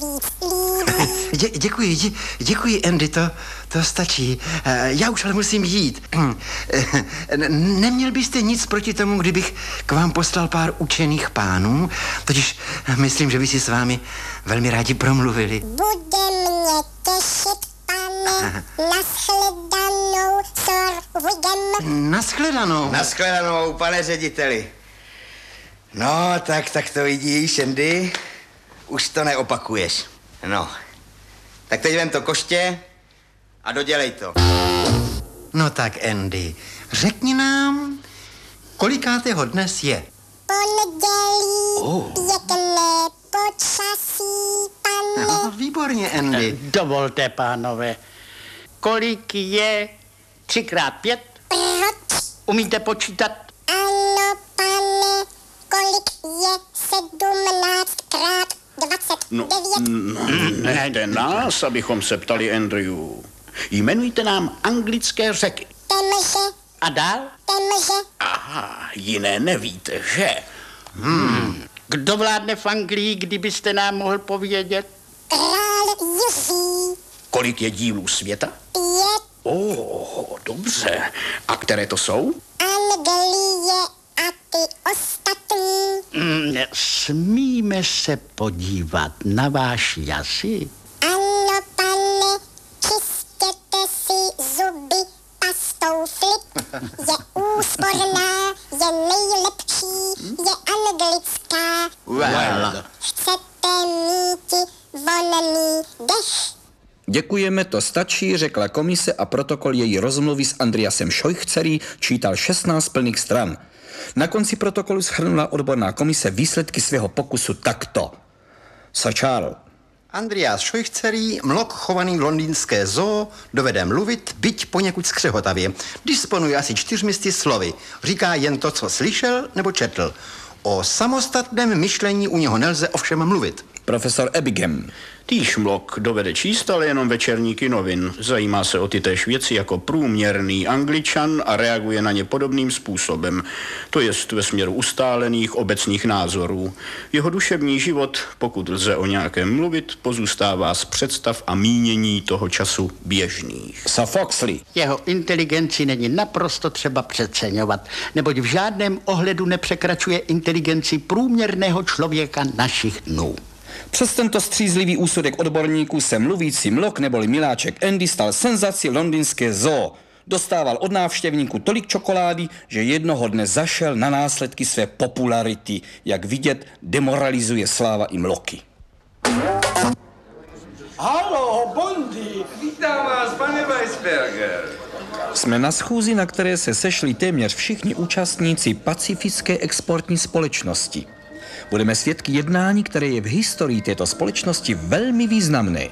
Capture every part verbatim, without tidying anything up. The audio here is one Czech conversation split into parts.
víc líbí. Dě, děkuji, dě, děkuji, Andy, to, to stačí. Já už ale musím jít. Neměl byste nic proti tomu, kdybych k vám poslal pár učených pánů? Totiž myslím, že by si s vámi velmi rádi promluvili. Bude mě těšit, pane, nashledanou, sir Wiggum. Nashledanou. Nashledanou, pane řediteli. No, tak, tak to vidíš, Andy. Už to neopakuješ. No, tak teď vem to koště a dodělej to. No tak, Andy, řekni nám, kolikátého dnes je? Pondělí, Oh. pěkné počasí, pane. No, výborně, Andy. Dovolte, pánové. Kolik je třikrát pět? Proč? Umíte počítat? Ano, pane, kolik je sedmnáctkrát dvacet No, devět? nechte nás, abychom se ptali Andrew. Jmenujte nám anglické řeky. Temže, A dál? temže, Aha, jiné nevíte, že? Hmm. Kdo vládne v Anglii, kdybyste nám mohl povědět? král Jiří, Kolik je dílů světa? pět, Oh, dobře. A které to jsou? Anglie a ty ostatní. Mm, smíme se podívat na váš jazyk? Ano, pane, čistěte si zuby pastou Flip. Je úsporná, je nejlepší, je anglická. Well. Chcete míti vonný dešť? Děkujeme, to stačí, řekla komise a protokol její rozmluvy s Andreasem Scheuchzerem čítal šestnáct plných stran. Na konci protokolu shrnula odborná komise výsledky svého pokusu takto. Sir Charles. Andreas Scheuchzer, mlok chovaný v londýnské zoo, dovede mluvit, byť poněkud skřehotavě. Disponuje asi čtyřmisty slovy. Říká jen to, co slyšel nebo četl. O samostatném myšlení u něho nelze ovšem mluvit. Profesor Ebbingham. Týž mlok dovede číst, ale jenom večerníky novin. Zajímá se o ty též věci jako průměrný Angličan a reaguje na ně podobným způsobem. To jest ve směru ustálených obecných názorů. Jeho duševní život, pokud lze o nějakém mluvit, pozůstává z představ a mínění toho času běžných. Sir Foxley. Jeho inteligenci není naprosto třeba přeceňovat, neboť v žádném ohledu nepřekračuje inteligenci průměrného člověka našich dnů. Přes tento střízlivý úsudek odborníků se mluvící mlok neboli miláček Andy stal senzací londýnské zoo. Dostával od návštěvníků tolik čokolády, že jednoho dne zašel na následky své popularity. Jak vidět, demoralizuje sláva i mloky. Halo, Bondi! Vítám vás, pane Weisberger. Jsme na schůzi, na které se sešli téměř všichni účastníci Pacifické exportní společnosti. Budeme svědky jednání, které je v historii této společnosti velmi významné.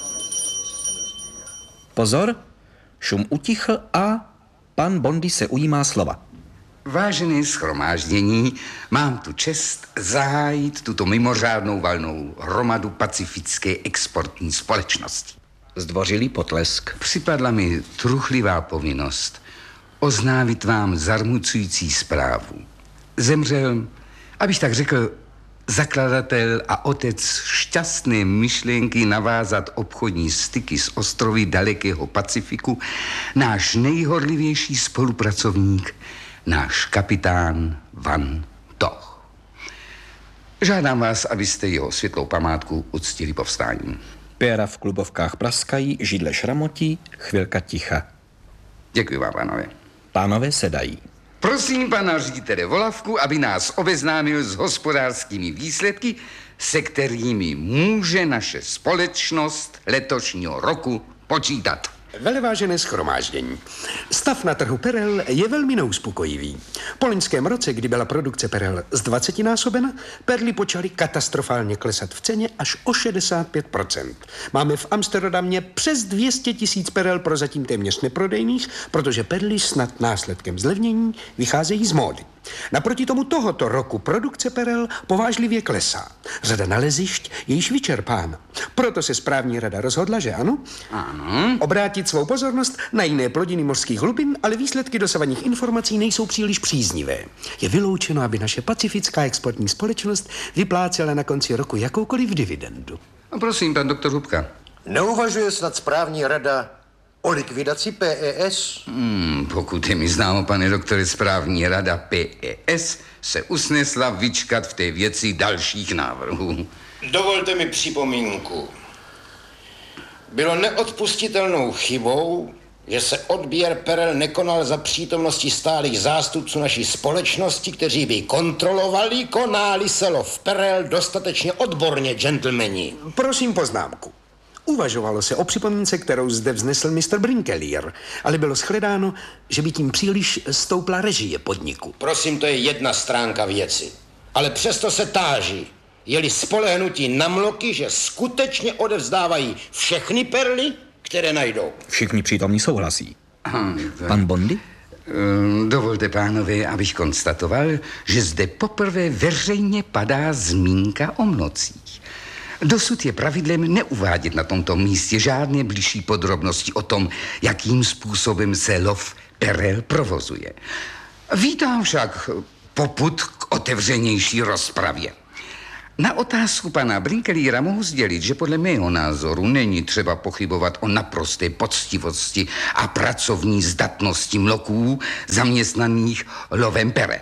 Pozor, šum utichl a pan Bondi se ujímá slova. Vážené shromáždění, mám tu čest zahájit tuto mimořádnou valnou hromadu Pacifické exportní společnosti. Zdvořilý potlesk. Připadla mi truchlivá povinnost oznámit vám zarmucující zprávu. Zemřel, abych tak řekl, zakladatel a otec šťastné myšlenky navázat obchodní styky s ostrovy dalekého Pacifiku, náš nejhorlivější spolupracovník, náš kapitán Van Toch. Žádám vás, abyste jeho světlou památku uctili povstáním. Péra v klubovkách praskají, židle šramotí, chvilka ticha. Děkuji vám, pánové. Pánové sedají. Prosím pana ředitele Volavku, aby nás obeznámil s hospodářskými výsledky, se kterými může naše společnost letošního roku počítat. Velevážené shromáždění. Stav na trhu perel je velmi neuspokojivý. Po loňském roce, kdy byla produkce perel z dvacetinásobena, perly počaly katastrofálně klesat v ceně až o šedesát pět procent. Máme v Amsterdamě přes dvě stě tisíc perel prozatím téměř neprodejných, protože perly snad následkem zlevnění vycházejí z módy. Naproti tomu tohoto roku produkce perel povážlivě klesá. Řada nalezišť je již vyčerpána. Proto se správní rada rozhodla, že ano, Ano. obrátit svou pozornost na jiné plodiny mořských hlubin, ale výsledky dosavadních informací nejsou příliš příznivé. Je vyloučeno, aby naše Pacifická exportní společnost vyplácela na konci roku jakoukoliv dividendu. A prosím, pan doktor Hubka. Neuvažuje snad správní rada o likvidaci P E S? Hmm, pokud je mi známo, pane doktore, správní rada P E S se usnesla vyčkat v té věci dalších návrhů. Dovolte mi připomínku. Bylo neodpustitelnou chybou, že se odběr perel nekonal za přítomnosti stálých zástupců naší společnosti, kteří by kontrolovali, konáli se lov perel dostatečně odborně, gentlemani. Prosím poznámku. Uvažovalo se o připomínce, kterou zde vznesl mister Brinkelier, ale bylo shledáno, že by tím příliš stoupla režie podniku. Prosím, to je jedna stránka věci. Ale přesto se táží, je-li spolehnutí na mloky, že skutečně odevzdávají všechny perly, které najdou. Všichni přítomní souhlasí. Aha, Pan Bondy? Ehm, Dovolte, pánové, abych konstatoval, že zde poprvé veřejně padá zmínka o mlocích. Dosud je pravidlem neuvádět na tomto místě žádné bližší podrobnosti o tom, jakým způsobem se lov perel provozuje. Vítám však popud k otevřenější rozpravě. Na otázku pana Brinkeliera mohu sdělit, že podle mého názoru není třeba pochybovat o naprosté poctivosti a pracovní zdatnosti mloků zaměstnaných lovem perel.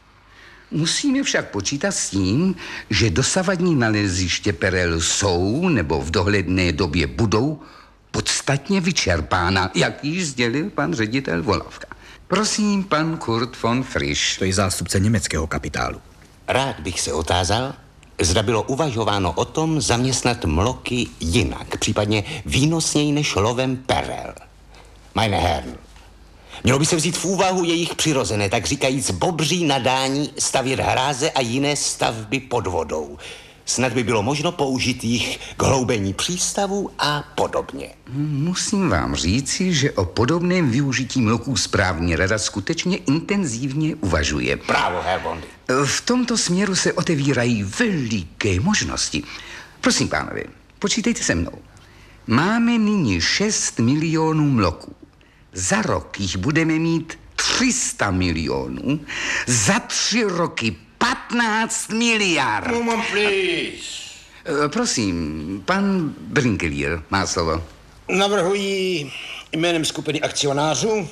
Musíme však počítat s tím, že dosavadní naleziště perel jsou nebo v dohledné době budou podstatně vyčerpána, jak již sdělil pan ředitel Volavka. Prosím, pan Kurt von Frisch. To je zástupce německého kapitálu. Rád bych se otázal, zda bylo uvažováno o tom zaměstnat mloky jinak, případně výnosněji než lovem perel. Meine Herren, mělo by se vzít v úvahu jejich přirozené, tak říkajíc bobří nadání stavět hráze a jiné stavby pod vodou. Snad by bylo možno použít jich k hloubení přístavů a podobně. Musím vám říci, že o podobném využití mloků správní rada skutečně intenzivně uvažuje. Bravo, Herr Bondy. V tomto směru se otevírají veliké možnosti. Prosím, pánové, počítejte se mnou. Máme nyní šest milionů mloků. Za rok jich budeme mít tři sta milionů. Za tři roky patnáct miliard. Moment, please. Prosím, pan Brinkelier má slovo. Navrhuji jménem skupiny akcionářů,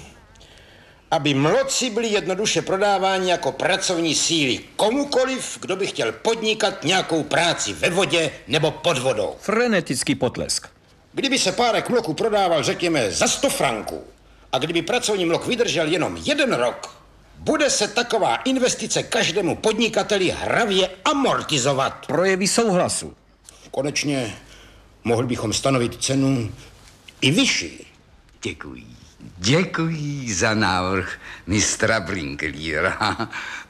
aby mloci byli jednoduše prodáváni jako pracovní síly komukoliv, kdo by chtěl podnikat nějakou práci ve vodě nebo pod vodou. Frenetický potlesk. Kdyby se párek mloků prodával, řekněme, za sto franků, a kdyby pracovní mlok vydržel jenom jeden rok, bude se taková investice každému podnikateli hravě amortizovat. Projevy souhlasu. Konečně mohli bychom stanovit cenu i vyšší. Děkuji. Děkuji za návrh mistra Brinkeliera.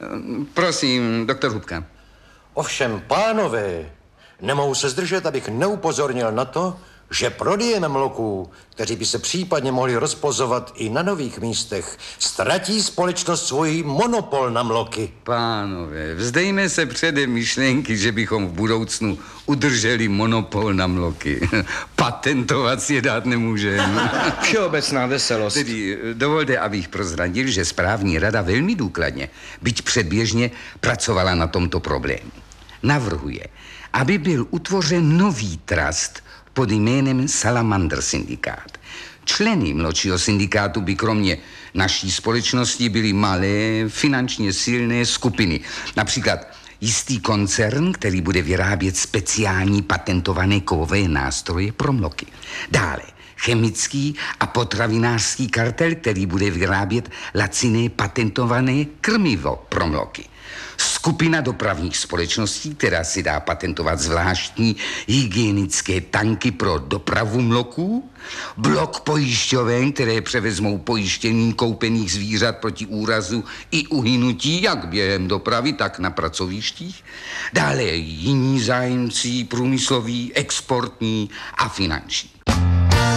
Prosím, doktor Hubka. Ovšem, pánové, nemohu se zdržet, abych neupozornil na to, že prodejem mloků, kteří by se případně mohli rozpozovat i na nových místech, ztratí společnost svůj monopol na mloky. Pánové, vzdejme se předem myšlenky, že bychom v budoucnu udrželi monopol na mloky. Patentovat si je dát nemůžeme. Všeobecná veselost. Tedy dovolte, abych prozradil, že správní rada velmi důkladně, byť předběžně, pracovala na tomto problému. Navrhuje, aby byl utvořen nový trust pod jménem Salamander syndikát. Členy mlčího syndikátu by kromě naší společnosti byly malé, finančně silné skupiny. Například jistý koncern, který bude vyrábět speciální patentované kovové nástroje pro mloky. Dále chemický a potravinářský kartel, který bude vyrábět laciné patentované krmivo pro mloky. Skupina dopravních společností, která si dá patentovat zvláštní hygienické tanky pro dopravu mloků, blok pojišťoven, které převezmou pojištění koupených zvířat proti úrazu i uhynutí, jak během dopravy, tak na pracovištích, dále jiní zájemci průmysloví, exportní a finanční.